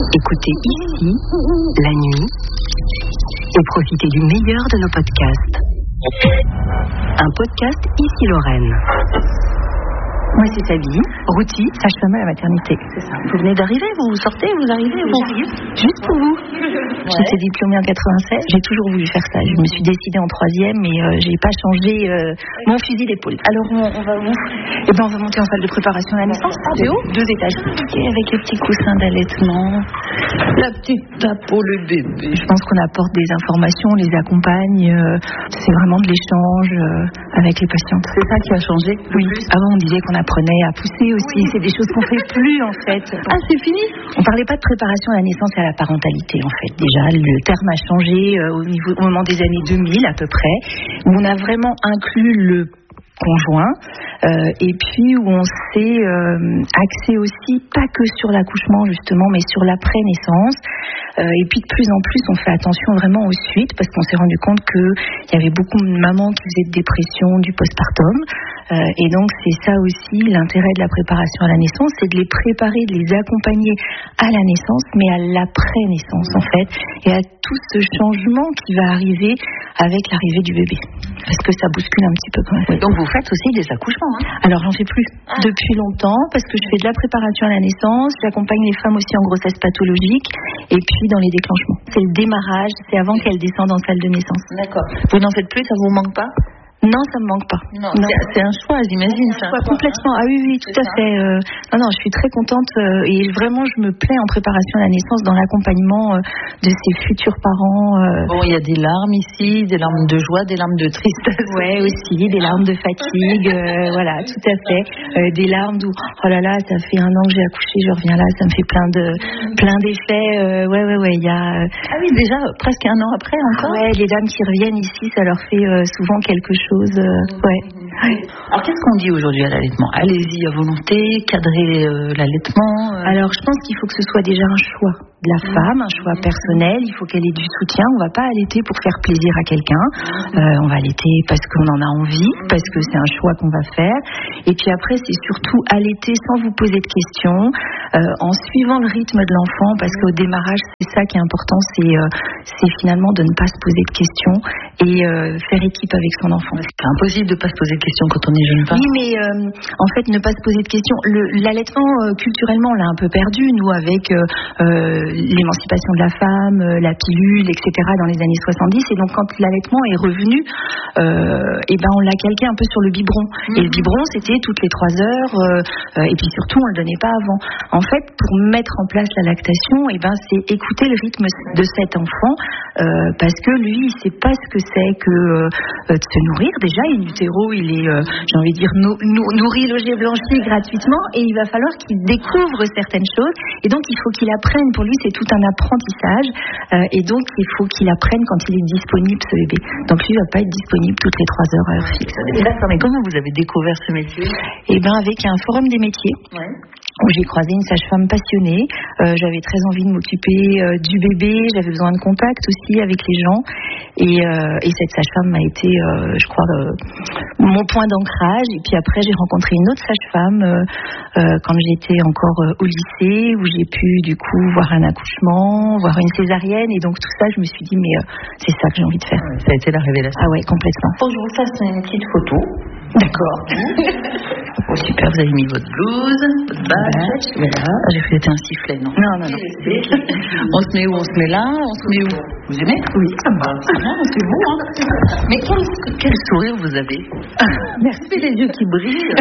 Écoutez ici, la nuit, et profitez du meilleur de nos podcasts. Un podcast Ici Lorraine. Moi, c'est Sabine, Routy, sage-femme à la maternité. C'est ça. Vous venez d'arriver, vous sortez, vous arrivez, j'arrive, juste pour vous. Ouais. J'étais diplômée en 96, j'ai toujours voulu faire ça. Je me suis décidée en 3e, mais j'ai pas changé mon fusil d'épaule. Alors, on va où? Eh ben, on va monter en salle de préparation à la naissance. C'est haut, 2 étages. Okay, avec les petits coussins d'allaitement, la petite tape pour le bébé. Je pense qu'on apporte des informations, on les accompagne. C'est vraiment de l'échange avec les patientes. C'est ça qui a changé? Oui. Avant, on disait qu'on apprenait à pousser aussi. Oui. C'est des choses qu'on fait plus, en fait. Ah, c'est fini? On parlait pas de préparation à la naissance et à la parentalité, en fait. Déjà, le terme a changé au moment des années 2000, à peu près, où on a vraiment inclus le conjoint, et puis où on s'est axé aussi, pas que sur l'accouchement justement, mais sur l'après-naissance, et puis de plus en plus on fait attention vraiment aux suites, parce qu'on s'est rendu compte qu'il y avait beaucoup de mamans qui faisaient de dépression du postpartum, et donc c'est ça aussi l'intérêt de la préparation à la naissance, c'est de les préparer, de les accompagner à la naissance, mais à l'après-naissance en fait, et à tout ce changement qui va arriver avec l'arrivée du bébé, parce que ça bouscule un petit peu quand même. Donc vous faites aussi des accouchements, hein? Alors j'en fais plus depuis longtemps, parce que je fais de la préparation à la naissance, j'accompagne les femmes aussi en grossesse pathologique, et puis dans les déclenchements. C'est le démarrage, c'est avant qu'elles descendent en salle de naissance. D'accord. Vous n'en faites plus, ça vous manque pas? Non, ça me manque pas. Non. C'est un choix, j'imagine. C'est un choix complètement. Ah oui, tout à fait. Non, je suis très contente et vraiment, je me plais en préparation à la naissance dans l'accompagnement de ces futurs parents. Bon, il y a des larmes ici, des larmes de joie, des larmes de tristesse. Ouais, aussi, des larmes de fatigue. Voilà, tout à fait. Des larmes d'où, oh là là, ça fait 1 an que j'ai accouché, je reviens là, ça me fait plein d'effets. Ouais, il y a. Ah oui, déjà presque 1 an après encore. Ouais, les dames qui reviennent ici, ça leur fait souvent quelque chose. Ouais. Alors qu'est-ce qu'on dit aujourd'hui à l'allaitement? Allez-y à volonté, cadrer l'allaitement. Alors je pense qu'il faut que ce soit déjà un choix de la femme, un choix personnel. Il faut qu'elle ait du soutien. On va pas allaiter pour faire plaisir à quelqu'un. On va allaiter parce qu'on en a envie, parce que c'est un choix qu'on va faire. Et puis après, c'est surtout allaiter sans vous poser de questions, en suivant le rythme de l'enfant, parce qu'au démarrage, c'est ça qui est important, c'est finalement de ne pas se poser de questions et faire équipe avec son enfant. C'est impossible de ne pas se poser de questions quand on est jeune femme. Oui, mais en fait, ne pas se poser de questions. L'allaitement, culturellement, on l'a un peu perdu, nous, avec l'émancipation de la femme, la pilule, etc., dans les années 70. Et donc, quand l'allaitement est revenu, on l'a calqué un peu sur le biberon. Et le biberon, c'était toutes les 3 heures, et puis surtout, on ne le donnait pas avant. En fait, pour mettre en place la lactation, c'est écouter le rythme de cet enfant, parce que lui, il ne sait pas ce que c'est que de se nourrir. Déjà, in utero, il est, j'ai envie de dire, nourri, logé, blanchi gratuitement, et il va falloir qu'il découvre certaines choses, et donc il faut qu'il apprenne. Pour lui, c'est tout un apprentissage, et donc il faut qu'il apprenne quand il est disponible, ce bébé. Donc lui, il ne va pas être disponible toutes les 3 heures à heure fixe. D'accord, mais comment vous avez découvert ce métier? Avec un forum des métiers. Ouais. Où j'ai croisé une sage-femme passionnée. J'avais très envie de m'occuper du bébé, j'avais besoin de contact aussi avec les gens. Et cette sage-femme a été, je crois, mon point d'ancrage. Et puis après, j'ai rencontré une autre sage-femme quand j'étais encore au lycée, où j'ai pu du coup voir un accouchement, voir une césarienne. Et donc tout ça, je me suis dit, mais c'est ça que j'ai envie de faire. Ça a été la révélation. Ah ouais, complètement. Faut que je vous fasse une petite photo. D'accord. Oh, super, vous avez mis votre blouse, votre badge. Voilà. J'ai fait un sifflet, non? Non. On se met où? On se met là? On se met où? Vous aimez? Oui, ça me va. C'est vous, hein? Mais quel sourire vous avez? Merci, les yeux qui brillent.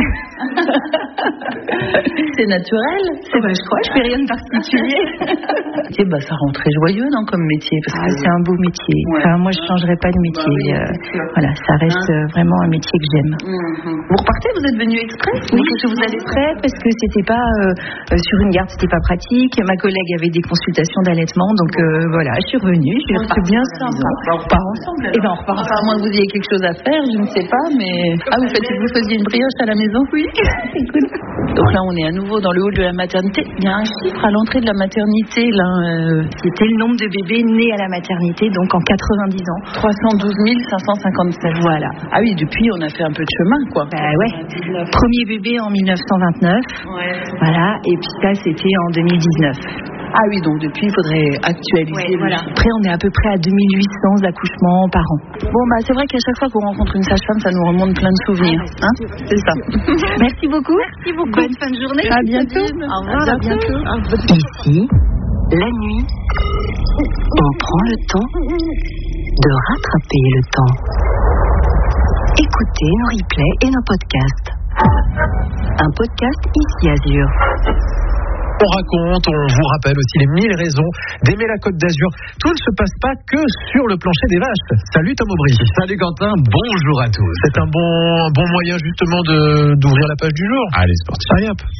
C'est naturel? Je crois, je fais rien de particulier. Ça rend très joyeux, non, comme métier? C'est un beau métier. Ouais. Enfin, moi, je changerais pas de métier. Voilà, ça reste vraiment un métier que j'aime. Vous repartez? Vous êtes venu exprès? Oui, vous allez prêt parce que c'était pas sur une garde, c'était pas pratique. Ma collègue avait des consultations d'allaitement, donc voilà, je suis revenue. C'est bien sympa. On repart ensemble. On repart. Enfin, à moins que vous ayez quelque chose à faire, je ne sais pas, mais vous faisiez une brioche à la maison? Oui. C'est cool. Donc là, on est à nouveau dans le hall de la maternité. Il y a un chiffre à l'entrée de la maternité là. C'était le nombre de bébés nés à la maternité, donc en 90 ans. 312 557. Voilà. Ah oui, depuis, on a fait un peu de chemin, quoi. Ouais. Premier bébé en 1929. Ouais. Voilà. Et puis ça, c'était en 2019. Ah oui, donc depuis, il faudrait actualiser. Voilà. Après, on est à peu près à 2800 accouchements par an. Bon, c'est vrai qu'à chaque fois qu'on rencontre une sage-femme, ça nous remonte plein de souvenirs. Hein, c'est ça. Merci beaucoup. Bonne fin de journée. À bientôt. Au revoir. À bientôt. Ici, la nuit, on prend le temps de rattraper le temps. Écoutez nos replays et nos podcasts. Un podcast ici Azur. On raconte, on vous rappelle aussi les 1000 raisons d'aimer la Côte d'Azur. Tout ne se passe pas que sur le plancher des vaches. Salut Tom Aubry. Salut Quentin, bonjour à tous. C'est un bon moyen justement d'ouvrir la page du jour. Allez, c'est parti. Allez hop.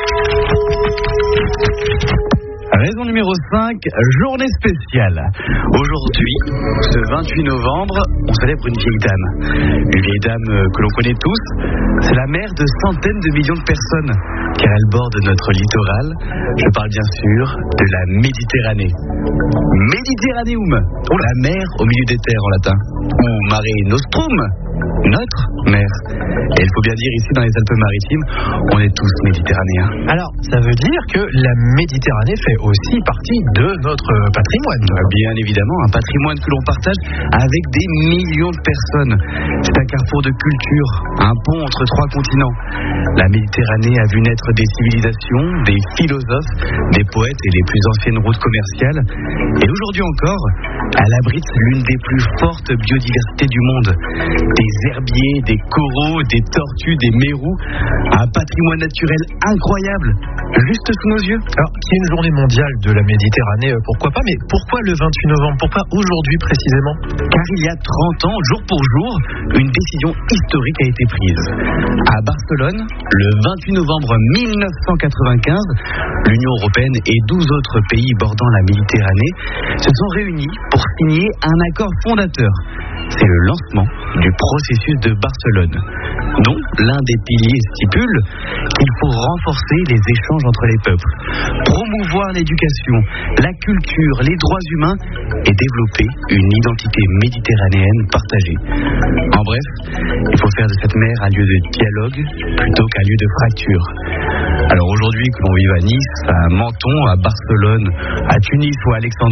Raison numéro 5, journée spéciale. Aujourd'hui, ce 28 novembre, on célèbre une vieille dame. Une vieille dame que l'on connaît tous. C'est la mère de centaines de millions de personnes, car elle borde notre littoral. Je parle bien sûr de la Méditerranée. Mediterraneum, la mer au milieu des terres en latin. Ou Mare Nostrum, notre mer. Et il faut bien dire ici dans les Alpes-Maritimes, on est tous méditerranéens. Alors, ça veut dire que la Méditerranée fait aussi partie de notre patrimoine. Bien évidemment, un patrimoine que l'on partage avec des millions de personnes. C'est un carrefour de culture, un pont entre 3 continents. La Méditerranée a vu naître des civilisations, des philosophes, des poètes et les plus anciennes routes commerciales. Et aujourd'hui encore, elle abrite l'une des plus fortes biodiversités du monde. Des herbiers, des coraux, des tortues, des mérous. Un patrimoine naturel incroyable, juste sous nos yeux. Alors, qu'il y ait une journée mondiale de la Méditerranée, pourquoi pas, mais pourquoi le 28 novembre? Pourquoi aujourd'hui précisément? Car il y a 30 ans, jour pour jour, une décision historique a été prise. À Barcelone, le 28 novembre 1995, l'Union européenne et 12 autres pays bordant la Méditerranée se sont réunis pour signer un accord fondateur. C'est le lancement du processus de Barcelone, dont l'un des piliers stipule qu'il faut renforcer les échanges entre les peuples, promouvoir l'éducation, la culture, les droits humains et développer une identité méditerranéenne partagée. En bref, il faut faire de cette mer un lieu de dialogue plutôt qu'un lieu de fracture. Alors aujourd'hui, que l'on vive à Nice, à Menton, à Barcelone, à Tunis ou à Alexandrie,